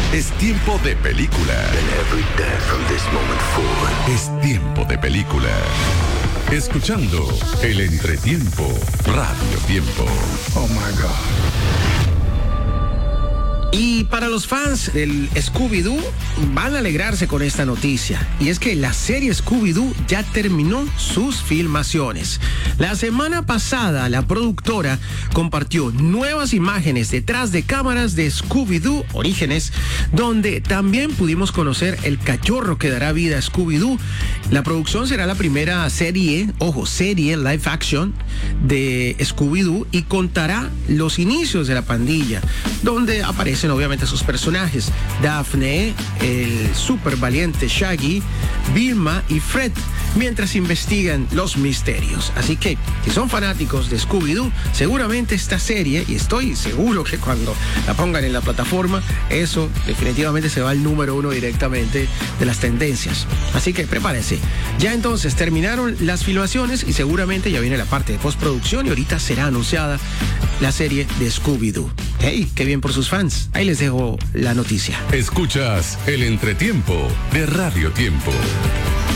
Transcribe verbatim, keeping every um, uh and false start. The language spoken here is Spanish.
Es tiempo de película. And every day from this moment forward. Es tiempo de película. Escuchando el entretiempo, Radio Tiempo. Oh my God. Y para los fans del Scooby-Doo van a alegrarse con esta noticia, y es que la serie Scooby-Doo ya terminó sus filmaciones. La semana pasada la productora compartió nuevas imágenes detrás de cámaras de Scooby-Doo Orígenes, donde también pudimos conocer el cachorro que dará vida a Scooby-Doo. La producción será la primera serie, ojo, serie live action de Scooby-Doo, y contará los inicios de la pandilla, donde aparecen obviamente sus personajes: Daphne, el súper valiente Shaggy, Vilma y Fred, mientras investigan los misterios. Así que, si son fanáticos de Scooby-Doo, seguramente esta serie, y estoy seguro que cuando la pongan en la plataforma, eso definitivamente se va al número uno directamente de las tendencias. Así que prepárense. Ya entonces terminaron las filmaciones y seguramente ya viene la parte de postproducción, y ahorita será anunciada la serie de Scooby-Doo. Hey, qué bien por sus fans. Ahí les dejo la noticia. Escuchas el entretiempo de Radio Tiempo.